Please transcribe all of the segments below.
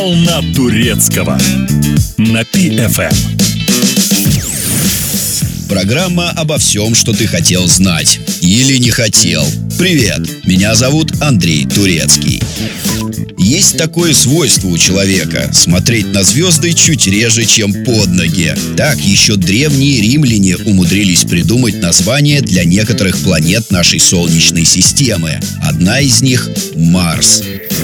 Волна турецкого на Пи-ФМ. Программа обо всем, что ты хотел знать или не хотел. Привет, меня зовут Андрей Турецкий. Есть такое свойство у человека — смотреть на звезды чуть реже, чем под ноги. Так еще древние римляне умудрились придумать названия для некоторых планет нашей Солнечной системы. Одна из них — Марс.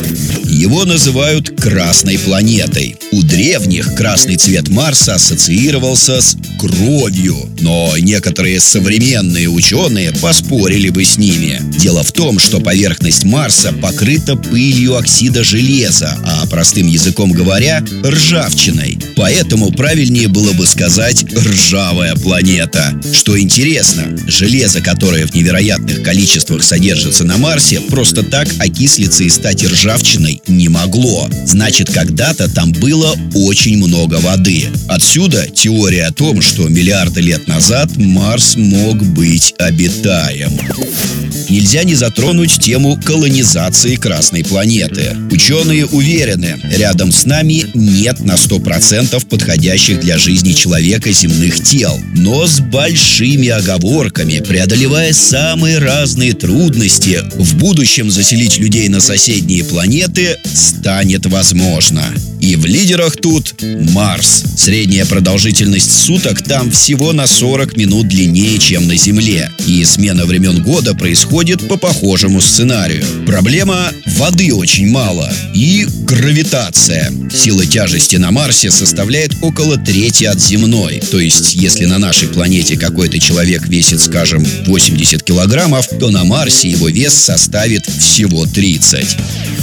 Его называют красной планетой. У древних красный цвет Марса ассоциировался с кровью, но некоторые современные ученые поспорили бы с ними. Дело в том, что поверхность Марса покрыта пылью оксида железа, а простым языком говоря, ржавчиной. Поэтому правильнее было бы сказать «ржавая планета». Что интересно, железо, которое в невероятных количествах содержится на Марсе, просто так окислиться и стать ржавчиной не могло. Значит, когда-то там было очень много воды. Отсюда теория о том, что миллиарды лет назад Марс мог быть обитаем. Нельзя не затронуть тему колонизации Красной планеты. Ученые уверены, рядом с нами нет на 100% подходящих для жизни человека земных тел. Но с большими оговорками, преодолевая самые разные трудности, в будущем заселить людей на соседние планеты станет возможно. И в лидерах тут Марс. Средняя продолжительность суток там всего на 40 минут длиннее, чем на Земле. И смена времен года происходит по похожему сценарию. Проблема — воды очень мало. И гравитация. Сила тяжести на Марсе составляет около трети от земной. То есть, если на нашей планете какой-то человек весит, скажем, 80 килограммов, то на Марсе его вес составит всего 30.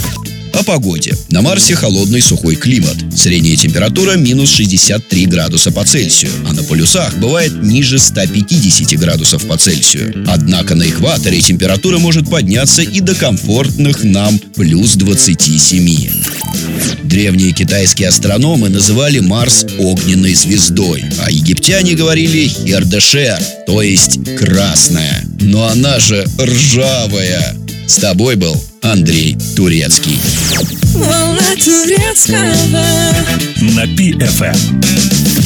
О погоде. На Марсе холодный сухой климат. Средняя температура минус 63 градуса по Цельсию, а на полюсах бывает ниже 150 градусов по Цельсию. Однако на экваторе температура может подняться и до комфортных нам плюс 27. Древние китайские астрономы называли Марс огненной звездой, а египтяне говорили «хер-де-шер», то есть «красная». Но она же ржавая. С тобой был Андрей Турецкий. Волна турецкого На Пи-ФМ.